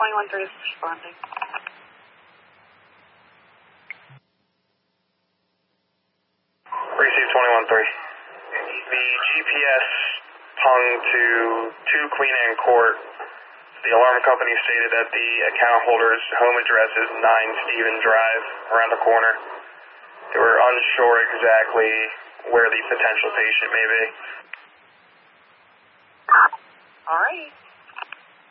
21-3 is responding. Receive 21-3. The GPS hung to 2 Queen Anne Court. The alarm company stated that the account holder's home address is 9 Stephen Drive, around the corner. They were unsure exactly where the potential patient may be. All right.